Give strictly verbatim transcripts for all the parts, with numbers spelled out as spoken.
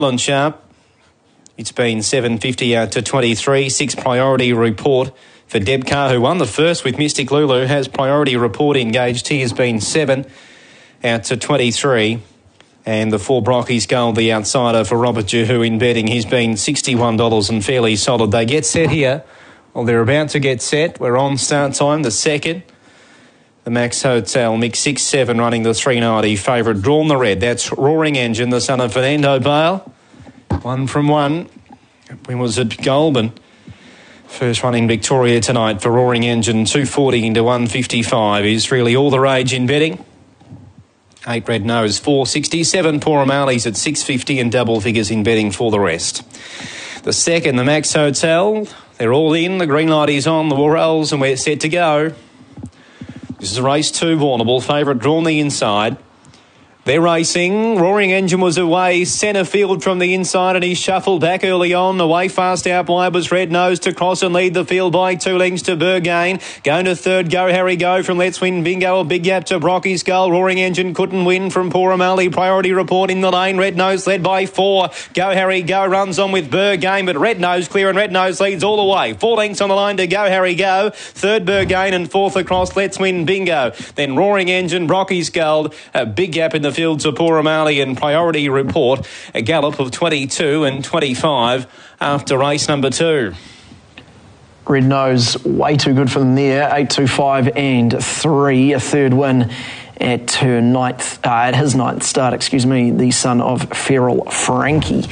On Sharp. It's been seven fifty out to twenty-three. Six Priority Report for Deb Carr, who won the first with Mystic Lulu. Has Priority Report engaged. He has been seven out to twenty-three. And the four Brockies Gold, the outsider for Robert Jehu in betting. He's been sixty-one dollars and fairly solid. They get set here. Well, they're about to get set. We're on start time, the second. The Max Hotel, mix six seven, running the three ninety. Favourite, drawn the red. That's Roaring Engine, the son of Fernando Bale. One from one. When was it Goulburn? First one in Victoria tonight for Roaring Engine. two forty into one fifty-five is really all the rage in betting. Eight Red Nose, four sixty-seven. Poor O'Malley's at six fifty and double figures in betting for the rest. The second, the Max Hotel. They're all in. The green light is on. The wall rolls and we're set to go. This is race two, Warrnambool. Favourite drawn the inside. They're racing. Roaring Engine was away. Centre field from the inside and he shuffled back early on. Away fast out wide was Red Nose to cross and lead the field by two lengths to Burgain. Going to third, Go Harry Go from Let's Win Bingo. A big gap to Brocky's Skull. Roaring Engine couldn't win from Poor O'Malley. Priority Report in the lane. Red Nose led by four. Go Harry Go runs on with Burgain, but Red Nose clear and Red Nose leads all the way. Four lengths on the line to Go Harry Go. Third Burgain and fourth across Let's Win Bingo. Then Roaring Engine, Brocky's Gold. A big gap in the field to Poor O'Malley and Priority Report. A gallop of twenty-two and twenty-five after race number two. Red Nose, way too good for them there. eight, two, five and three. A third win at her ninth, uh, at his ninth start, excuse me, the son of Feral Frankie.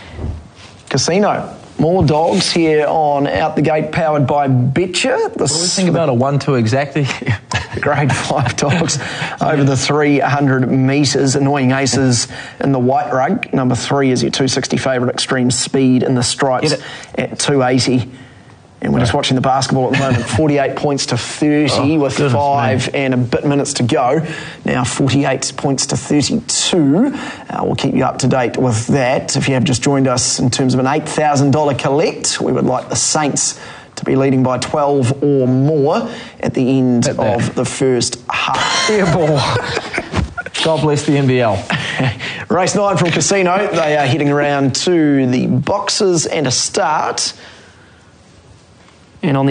Casino. More dogs here on Out the Gate, powered by Betcha. What do we think about a one two exactly? Grade five dogs over the three hundred metres. Annoying Aces in the white rug. Number three is your two sixty favourite, Extreme Speed in the stripes at two eighty. And we're just watching the basketball at the moment. forty-eight points to thirty oh, with five man. and a bit minutes to go. Now forty-eight points to thirty-two. Uh, we'll keep you up to date with that. If you have just joined us in terms of an eight thousand dollars collect, we would like the Saints to be leading by twelve or more at the end of the first half. Dear ball. God bless the N B L. Race nine from Casino. They are heading around to the boxes and a start. And on the